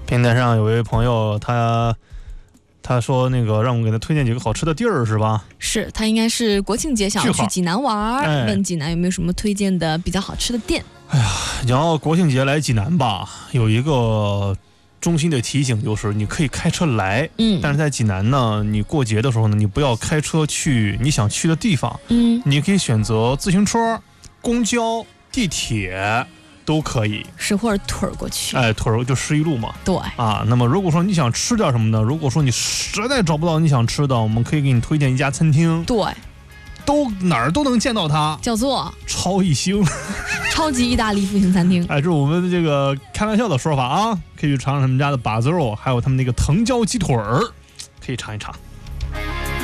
平台上有位朋友他说那个让我给他推荐几个好吃的地儿是吧？ 是他应该是国庆节想要去济南玩，问济南有没有什么推荐的比较好吃的店。 哎呀，你要国庆节来济南吧，有一个衷心的提醒就是你可以开车来，但是在济南呢，你过节的时候呢，你不要开车去你想去的地方，你可以选择自行车、公交、地铁都可以， 是或者腿过去， 腿就11路嘛。 对啊，那么如果说你想吃点什么呢？如果说你实在找不到你想吃的，我们可以给你推荐一家餐厅， 对， 哪儿都能见到它， 叫做超一星， 超级意大利复兴餐厅。 这是我们这个开玩笑的说法啊，可以去尝尝他们家的把子肉，还有他们那个藤椒鸡腿儿，可以尝一尝。